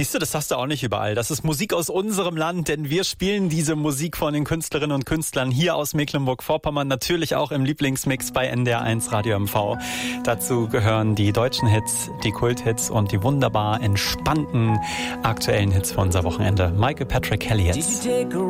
Siehst du, das hast du auch nicht überall. Das ist Musik aus unserem Land, denn wir spielen diese Musik von den Künstlerinnen und Künstlern hier aus Mecklenburg-Vorpommern, natürlich auch im Lieblingsmix bei NDR1 Radio MV. Dazu gehören die deutschen Hits, die Kulthits und die wunderbar entspannten aktuellen Hits für unser Wochenende. Michael Patrick Kelly jetzt.